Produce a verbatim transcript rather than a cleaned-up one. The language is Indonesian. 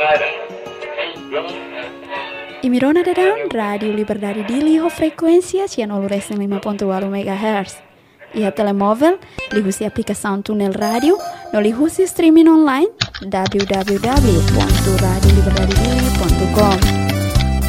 Imirona Dadaun, Radio Liberdade Dili ho frequência cianoluresen lima ponto dua megahertz. E a telemóvel, lihusi aplicação Tunel Radio, no lihusi streaming online w w w ponto radio liberdade dili ponto com.